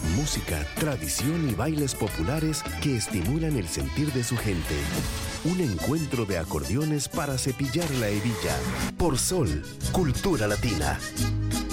Música, tradición y bailes populares que estimulan el sentir de su gente. Un encuentro de acordeones para cepillar la hebilla. Por Sol, Cultura Latina.